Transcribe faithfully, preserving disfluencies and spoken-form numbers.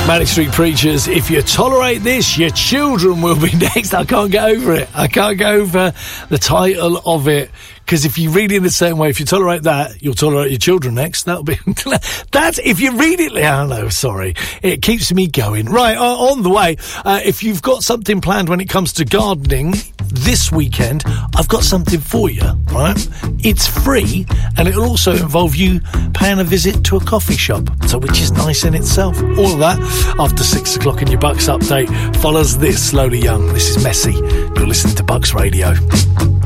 Manic Street Preachers. If you tolerate this, your children will be next. I can't get over it. I can't get over the title of it. Because if you read it in the same way, if you tolerate that, you'll tolerate your children next. That'll be... That's... If you read it... Oh, no, sorry. It keeps me going. Right, uh, on the way, uh, if you've got something planned when it comes to gardening this weekend, I've got something for you, right? It's free, and it'll also involve you paying a visit to a coffee shop, so which is nice in itself. All of that after six o'clock in your Bucks update follows this, Slowly Young. This is Messy. You're listening to Bucks Radio.